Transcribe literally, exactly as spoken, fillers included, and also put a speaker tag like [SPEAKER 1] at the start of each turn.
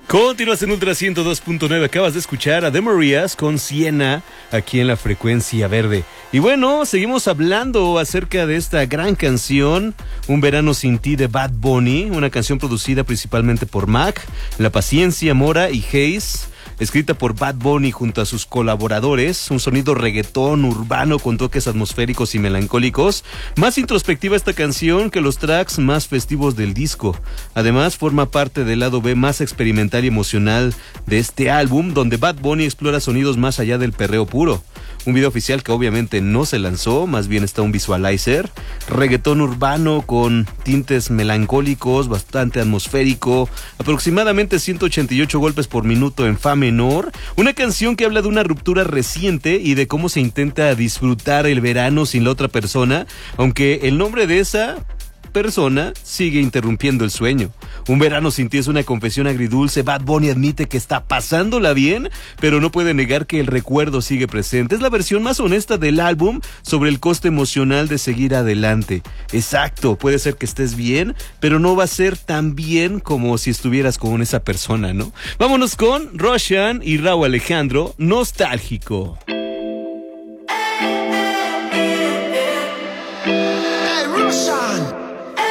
[SPEAKER 1] Continúas en Ultra ciento dos punto nueve. Acabas de escuchar a The Marías con Siena aquí en la frecuencia verde. Y bueno, seguimos hablando acerca de esta gran canción, Un verano sin ti, de Bad Bunny, una canción producida principalmente por Mac, La Paciencia, Mora y Hayes. Escrita por Bad Bunny junto a sus colaboradores, un sonido reggaetón urbano con toques atmosféricos y melancólicos. Más introspectiva esta canción que los tracks más festivos del disco. Además, forma parte del lado B más experimental y emocional de este álbum, donde Bad Bunny explora sonidos más allá del perreo puro. Un video oficial que obviamente no se lanzó, más bien está un visualizer. Reggaetón urbano con tintes melancólicos, bastante atmosférico, aproximadamente ciento ochenta y ocho golpes por minuto en fa menor. Una canción que habla de una ruptura reciente y de cómo se intenta disfrutar el verano sin la otra persona, aunque el nombre de esa persona sigue interrumpiendo el sueño. Un verano sin ti es una confesión agridulce. Bad Bunny admite que está pasándola bien, pero no puede negar que el recuerdo sigue presente. Es la versión más honesta del álbum sobre el coste emocional de seguir adelante. Exacto, puede ser que estés bien, pero no va a ser tan bien como si estuvieras con esa persona, ¿no? Vámonos con Roshan y Rauw Alejandro, Nostálgico.